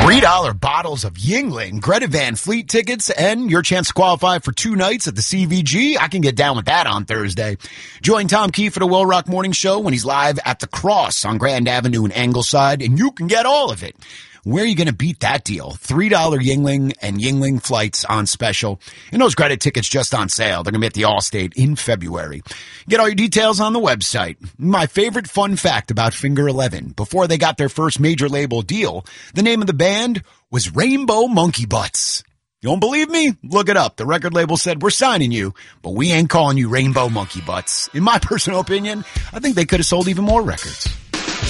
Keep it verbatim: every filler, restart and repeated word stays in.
three dollar bottles of Yingling, Greta Van Fleet tickets, and your chance to qualify for two nights at the C V G. I can get down with that on Thursday. Join Tom Keefe for the Will Rock Morning Show when he's live at The Cross on Grand Avenue in Angleside, and you can get all of it. Where are you going to beat that deal? three dollar Yingling and Yingling flights on special. And those Greta tickets just on sale. They're going to be at the Allstate in February. Get all your details on the website. My favorite fun fact about Finger eleven. Before they got their first major label deal, the name of the band was Rainbow Monkey Butts. You don't believe me? Look it up. The record label said, we're signing you, but we ain't calling you Rainbow Monkey Butts. In my personal opinion, I think they could have sold even more records.